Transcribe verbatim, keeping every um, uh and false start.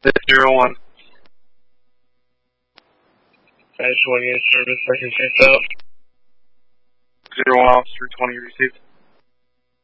This zero one. Finish one unit service, second chase out. Zero one officer twenty received.